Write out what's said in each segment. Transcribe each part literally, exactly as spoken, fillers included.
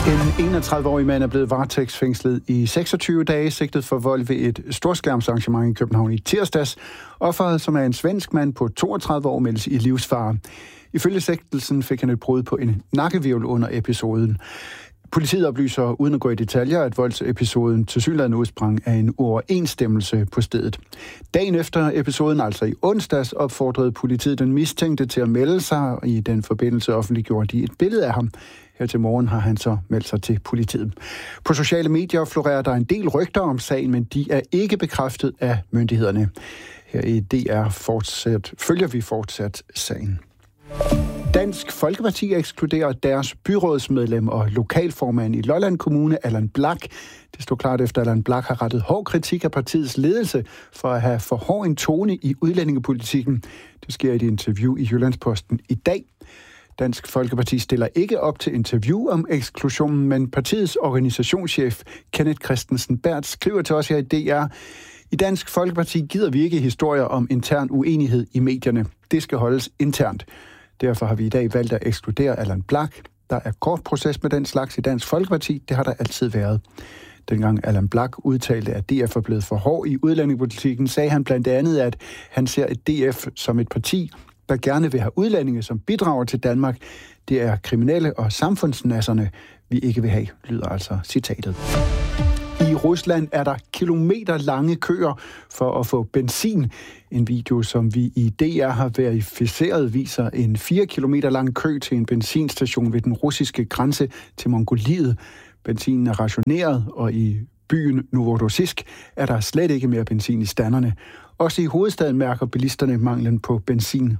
En enogtredive-årig mand er blevet varetægtsfængslet i seksogtyve dage, sigtet for vold ved et storskærmsarrangement i København i tirsdags. Offeret, som er en svensk mand på toogtredive år, meldes i livsfare. Ifølge sigtelsen fik han et brud på en nakkehvirvel under episoden. Politiet oplyser, uden at gå i detaljer, at voldsepisoden tilsyneladende udsprang af en uoverensstemmelse på stedet. Dagen efter episoden, altså i onsdags, opfordrede politiet den mistænkte til at melde sig, og i den forbindelse offentliggjorde de et billede af ham. Her til morgen har han så meldt sig til politiet. På sociale medier florerer der en del rygter om sagen, men de er ikke bekræftet af myndighederne. Her i D R fortsat, følger vi fortsat sagen. Dansk Folkeparti ekskluderer deres byrådsmedlem og lokalformand i Lolland Kommune, Allan Blak. Det står klart efter, at Allan Blak har rettet hård kritik af partiets ledelse for at have for hård en tone i udlændingepolitikken. Det sker i et interview i Jyllandsposten i dag. Dansk Folkeparti stiller ikke op til interview om eksklusionen, men partiets organisationschef Kenneth Christensen Berth skriver til os her i D R: I Dansk Folkeparti gider vi ikke historier om intern uenighed i medierne. Det skal holdes internt. Derfor har vi i dag valgt at ekskludere Allan Blak. Der er kort proces med den slags i Dansk Folkeparti. Det har der altid været. Dengang Allan Blak udtalte, at D F er blevet for hård i udlændingepolitikken, sagde han blandt andet, at han ser et D F som et parti, der gerne vil have udlændinge, som bidrager til Danmark. Det er kriminelle og samfundsnasserne, vi ikke vil have, lyder altså citatet. I Rusland er der kilometer lange køer for at få benzin. En video, som vi i D R har verificeret, viser en fire kilometer lang kø til en benzinstation ved den russiske grænse til Mongoliet. Benzinen er rationeret, og i byen Novorossiysk er der slet ikke mere benzin i standerne. Også i hovedstaden mærker bilisterne manglen på benzin.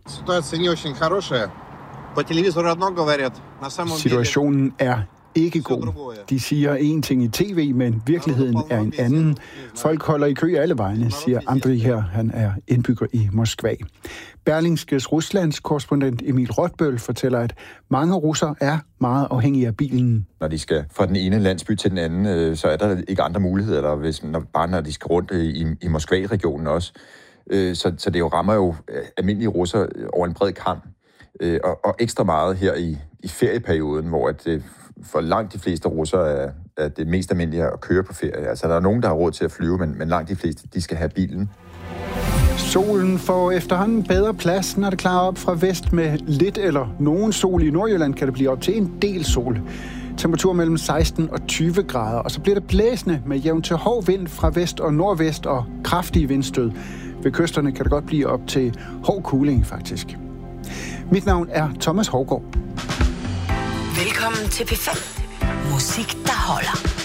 Situationen er ikke god. De siger en ting i tv, men virkeligheden er en anden. Folk holder i kø alle vegne, siger Andriy her. Han er indbygger i Moskva. Berlingskes Ruslands korrespondent Emil Rotbøl fortæller, at mange russere er meget afhængige af bilen. Når de skal fra den ene landsby til den anden, så er der ikke andre muligheder, eller hvis, når, bare når de skal rundt i, i Moskva-regionen også. Så, så det jo rammer jo almindelige russere over en bred kam. Og, og ekstra meget her i, i ferieperioden, hvor at, for langt de fleste russere er, er det mest almindelige at køre på ferie. Altså, der er nogen, der har råd til at flyve, men, men langt de fleste, de skal have bilen. Solen får efterhånden bedre plads, når det klarer op fra vest med lidt eller nogen sol. I Nordjylland kan det blive op til en del sol. Temperatur mellem seksten og tyve grader, og så bliver det blæsende med jævn til hård vind fra vest og nordvest og kraftige vindstød. Ved kysterne kan det godt blive op til hård kuling, faktisk. Mit navn er Thomas Hougaard. Velkommen til P fem. Musik, der holder.